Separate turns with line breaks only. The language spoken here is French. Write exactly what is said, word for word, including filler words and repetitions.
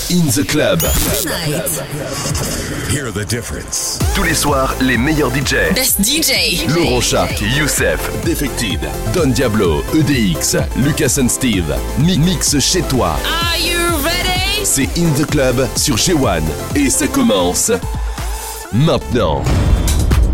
In the Club.
Hear the difference.
Tous les soirs, les meilleurs D J.
Best D J.
Laurent Shark, Youssef, Defected, Don Diablo, E D X, Lucas and Steve. Mi- mix chez toi.
Are you ready?
C'est In the Club sur G un. Et ça commence maintenant.